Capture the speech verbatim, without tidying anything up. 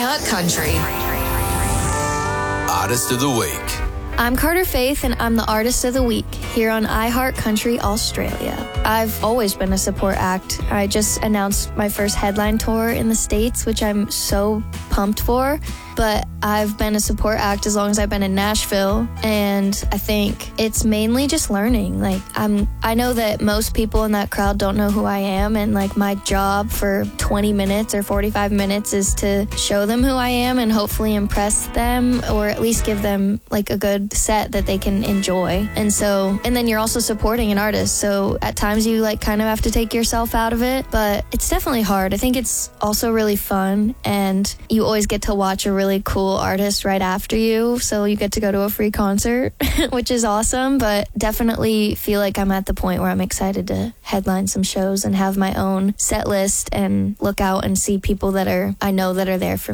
iHeart Country. Artist of the Week. I'm Carter Faith, and I'm the Artist of the Week here on iHeart Country Australia. I've always been a support act. I just announced my first headline tour in the States, which I'm so pumped for. But I've been a support act as long as I've been in Nashville, and I think it's mainly just learning. Like, I'm, I know that most people in that crowd don't know who I am, and like my job for twenty minutes or forty-five minutes is to show them who I am and hopefully impress them, or at least give them like a good set that they can enjoy. And so, and then you're also supporting an artist, so at times you like kind of have to take yourself out of it, but it's definitely hard. I think it's also really fun, and you always get to watch a really cool artist right after you, so you get to go to a free concert, which is awesome. But definitely feel like I'm at the point where I'm excited to headline some shows and have my own set list and look out and see people that are I know that are there for